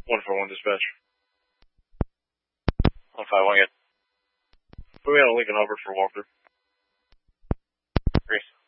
141 dispatch. 151 yet. Put me on a Lincoln Hubbard for walkthrough. Grease.